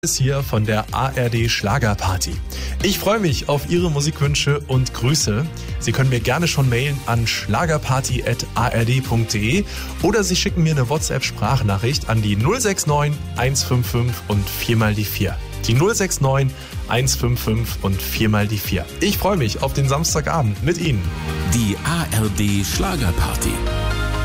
Ist hier von der ARD Schlagerparty. Ich freue mich auf Ihre Musikwünsche und Grüße. Sie können mir gerne schon mailen an schlagerparty@ard.de oder Sie schicken mir eine WhatsApp-Sprachnachricht an die 069 155 und 4 mal die 4. Die 069 155 und 4 mal die 4. Ich freue mich auf den Samstagabend mit Ihnen. Die ARD Schlagerparty.